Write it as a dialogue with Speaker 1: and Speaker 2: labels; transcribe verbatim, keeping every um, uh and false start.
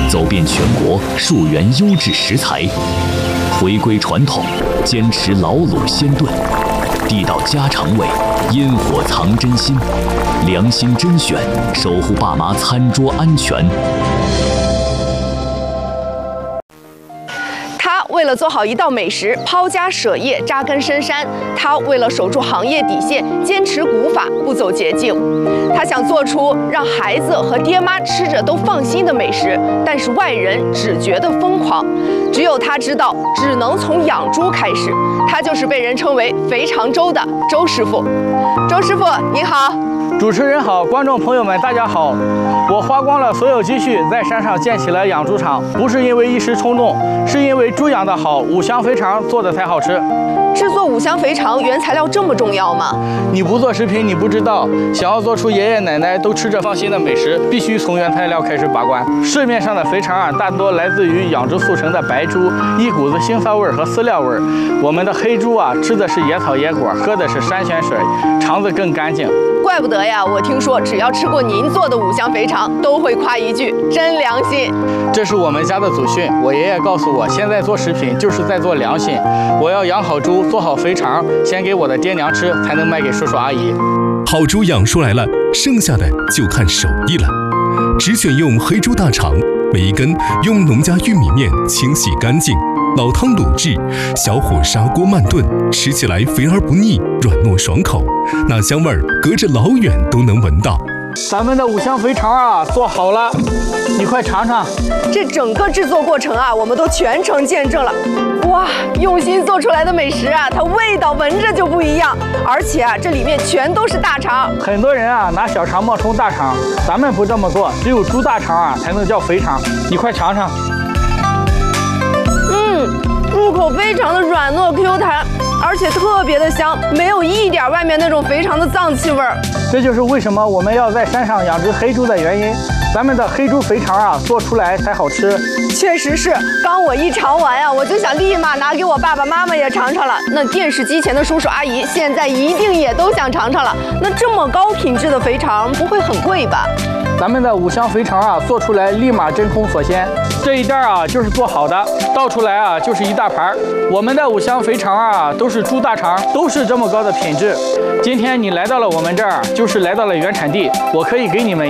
Speaker 1: 走遍全国，溯源优质食材，回归传统，坚持老卤鲜炖，地道家常味，烟火藏真心，良心甄选，守护爸妈餐桌安全。
Speaker 2: 他为了做好一道美食，抛家舍业，扎根深山；他为了守住行业底线，坚持古法，不走捷径。他想做出让孩子和爹妈吃着都放心的美食，但是外人只觉得疯狂。只有他知道，只能从养猪开始。他就是被人称为“肥肠周”的周师傅。周师傅，您好。
Speaker 3: 主持人好，观众朋友们，大家好。我花光了所有积蓄，在山上建起了养猪场，不是因为一时冲动，是因为猪养得好，五香肥肠做的才好吃。
Speaker 2: 制作五香肥肠，原材料这么重要吗？
Speaker 3: 你不做食品，你不知道。想要做出爷爷奶奶都吃着放心的美食，必须从原材料开始把关。市面上的肥肠啊，大多来自于养殖速成的白猪，一股子腥臊味儿和饲料味儿。我们的黑猪啊，吃的是野草野果，喝的是山泉水，肠子更干净。
Speaker 2: 怪不得呀！我听说只要吃过您做的五香肥肠，都会夸一句真良心。
Speaker 3: 这是我们家的祖训，我爷爷告诉我，现在做食品就是在做良心。我要养好猪，做好肥肠，先给我的爹娘吃，才能卖给叔叔阿姨。
Speaker 4: 好猪养出来了，剩下的就看手艺了。只选用黑猪大肠，每一根用农家玉米面清洗干净，老汤卤制，小火砂锅慢炖，吃起来肥而不腻，软糯爽口，那香味儿隔着老远都能闻到。
Speaker 3: 咱们的五香肥肠啊，做好了，你快尝尝。
Speaker 2: 这整个制作过程啊，我们都全程见证了。哇，用心做出来的美食啊，它味道闻着就不一样，而且啊，这里面全都是大肠。
Speaker 3: 很多人啊拿小肠冒充大肠，咱们不这么做，只有猪大肠啊才能叫肥肠。你快尝尝。
Speaker 2: 嗯，入口非常的软糯 Q 弹，而且特别的香，没有一点外面那种肥肠的脏气味儿。
Speaker 3: 这就是为什么我们要在山上养殖黑猪的原因。咱们的黑猪肥肠啊，做出来才好吃。
Speaker 2: 确实是，刚我一尝完呀、啊，我就想立马拿给我爸爸妈妈也尝尝了。那电视机前的叔叔阿姨现在一定也都想尝尝了。那这么高品质的肥肠不会很贵吧？
Speaker 3: 咱们的五香肥肠啊，做出来立马真空锁鲜。这一袋啊就是做好的，倒出来啊就是一大盘。我们的五香肥肠啊都是猪大肠，都是这么高的品质。今天你来到了我们这儿，就是来到了原产地，我可以给你们